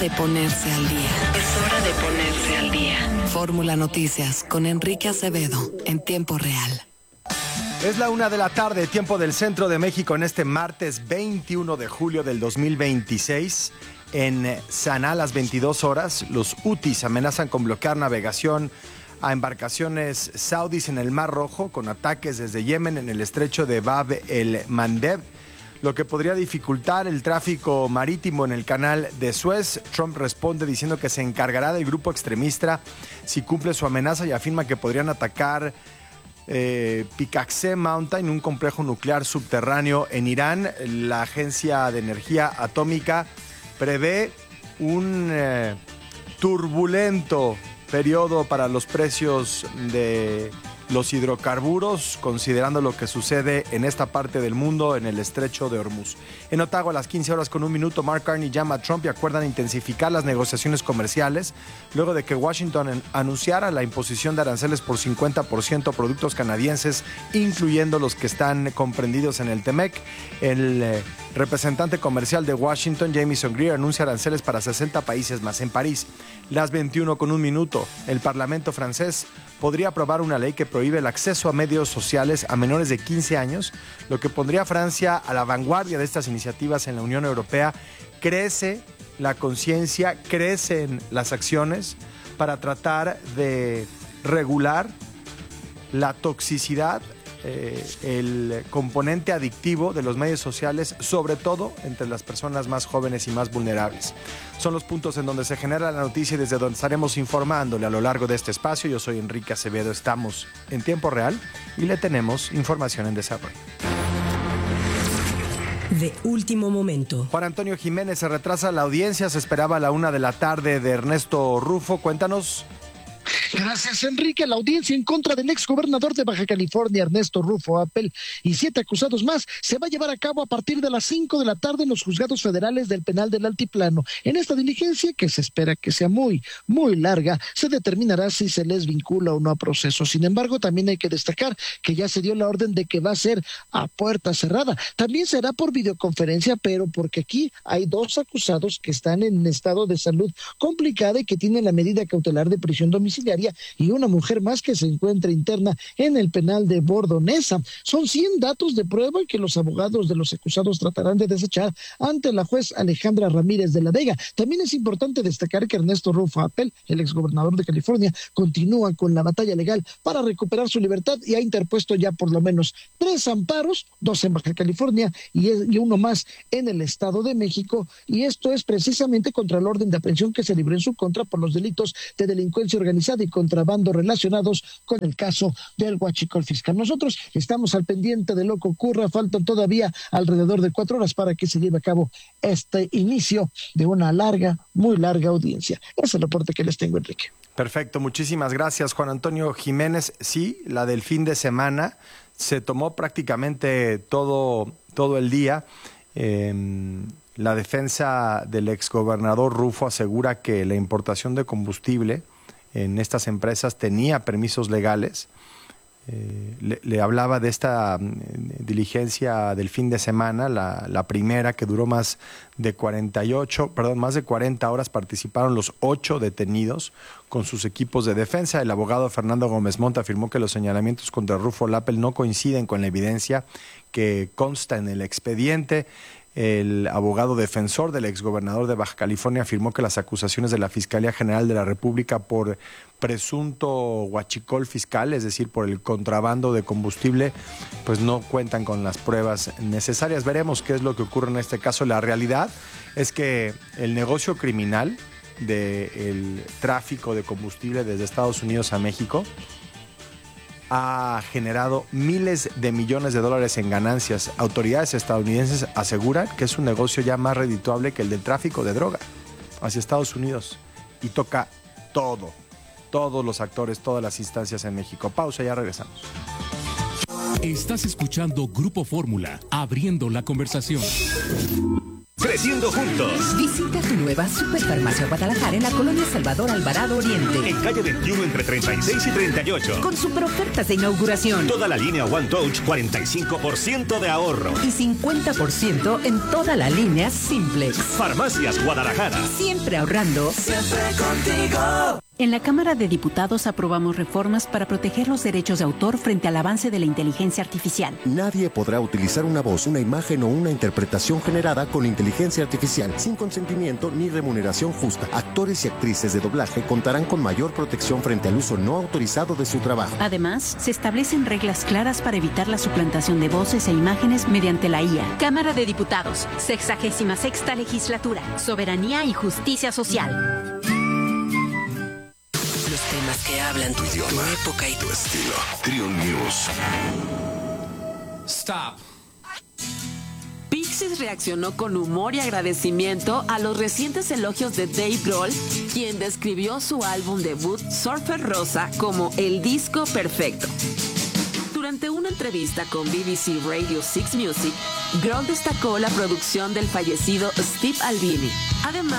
De ponerse al día. Es hora de ponerse al día. Fórmula Noticias con Enrique Acevedo en tiempo real. Es la 1:00 p.m, tiempo del centro de México, en este martes 21 de julio del 2026. En Saná, a las 22 horas, los Houthis amenazan con bloquear navegación a embarcaciones saudis en el Mar Rojo, con ataques desde Yemen en el estrecho de Bab el Mandeb, lo que podría dificultar el tráfico marítimo en el canal de Suez. Trump responde diciendo que se encargará del grupo extremista si cumple su amenaza y afirma que podrían atacar Picacé Mountain, un complejo nuclear subterráneo en Irán. La Agencia de Energía Atómica prevé un turbulento periodo para los precios de los hidrocarburos, considerando lo que sucede en esta parte del mundo, en el estrecho de Hormuz. En Ottawa, a las 15:01, Mark Carney llama a Trump y acuerdan intensificar las negociaciones comerciales luego de que Washington anunciara la imposición de aranceles por 50% a productos canadienses, incluyendo los que están comprendidos en el TEMEC. El representante comercial de Washington, Jamieson Greer, anuncia aranceles para 60 países más. En París, las 21:01, el Parlamento francés podría aprobar una ley que prohíbe el acceso a medios sociales a menores de 15 años, lo que pondría a Francia a la vanguardia de estas iniciativas en la Unión Europea. Crece la conciencia, crecen las acciones para tratar de regular la toxicidad, el componente adictivo de los medios sociales, sobre todo entre las personas más jóvenes y más vulnerables. Son los puntos en donde se genera la noticia y desde donde estaremos informándole a lo largo de este espacio. Yo soy Enrique Acevedo, estamos en tiempo real y le tenemos información en desarrollo. De último momento. Juan Antonio Jiménez, se retrasa la audiencia, se esperaba a la 1:00 p.m. de Ernesto Rufo. Cuéntanos. Gracias, Enrique. La audiencia en contra del exgobernador de Baja California, Ernesto Rufo Appel, y 7 acusados más se va a llevar a cabo a partir de las 5:00 en los juzgados federales del penal del Altiplano. En esta diligencia, que se espera que sea muy larga, se determinará si se les vincula o no a proceso. Sin embargo, también hay que destacar que ya se dio la orden de que va a ser a puerta cerrada. También será por videoconferencia, pero porque aquí hay 2 acusados que están en estado de salud complicada y que tienen la medida cautelar de prisión domiciliaria, y una mujer más que se encuentra interna en el penal de Bordonesa. Son 100 datos de prueba que los abogados de los acusados tratarán de desechar ante la juez Alejandra Ramírez de la Vega. También es importante destacar que Ernesto Rufo Appel, el exgobernador de California, continúa con la batalla legal para recuperar su libertad y ha interpuesto ya por lo menos 3 amparos, 2 en Baja California y uno más en el Estado de México, y esto es precisamente contra el orden de aprehensión que se libró en su contra por los delitos de delincuencia organizada y contrabando relacionados con el caso del huachicol fiscal. Nosotros estamos al pendiente de lo que ocurra. Faltan todavía alrededor de 4 horas para que se lleve a cabo este inicio de una muy larga audiencia. Ese es el reporte que les tengo, Enrique. Perfecto, muchísimas gracias, Juan Antonio Jiménez. Sí, la del fin de semana se tomó prácticamente todo el día. La defensa del exgobernador Rufo asegura que la importación de combustible en estas empresas tenía permisos legales. Le hablaba de esta diligencia del fin de semana, la primera, que duró más de 40 horas. Participaron los 8 detenidos con sus equipos de defensa. El abogado Fernando Gómez Montt afirmó que los señalamientos contra Rufo Appel no coinciden con la evidencia que consta en el expediente. El abogado defensor del exgobernador de Baja California afirmó que las acusaciones de la Fiscalía General de la República por presunto huachicol fiscal, es decir, por el contrabando de combustible, pues no cuentan con las pruebas necesarias. Veremos qué es lo que ocurre en este caso. La realidad es que el negocio criminal del tráfico de combustible desde Estados Unidos a México ha generado miles de millones de dólares en ganancias. Autoridades estadounidenses aseguran que es un negocio ya más redituable que el del tráfico de droga hacia Estados Unidos, y toca todos los actores, todas las instancias en México. Pausa, ya regresamos. Estás escuchando Grupo Fórmula, abriendo la conversación. creciendo juntos. Visita tu nueva Superfarmacia Guadalajara en la colonia Salvador Alvarado Oriente. En calle 21 entre 36 y 38. Con super ofertas de inauguración. Toda la línea One Touch, 45% de ahorro. Y 50% en toda la línea Simplex. Farmacias Guadalajara. Siempre ahorrando. Siempre contigo. En la Cámara de Diputados aprobamos reformas para proteger los derechos de autor frente al avance de la inteligencia artificial. Nadie podrá utilizar una voz, una imagen o una interpretación generada con inteligencia artificial sin consentimiento ni remuneración justa. Actores y actrices de doblaje contarán con mayor protección frente al uso no autorizado de su trabajo. Además, se establecen reglas claras para evitar la suplantación de voces e imágenes mediante la IA. Cámara de Diputados, 66ª Legislatura, Soberanía y Justicia Social. Los temas que hablan tu idioma, tu época y tu estilo. Trio News. Stop. Pixies reaccionó con humor y agradecimiento a los recientes elogios de Dave Grohl, quien describió su álbum debut Surfer Rosa como el disco perfecto. Durante una entrevista con BBC Radio 6 Music, Grohl destacó la producción del fallecido Steve Albini. Además,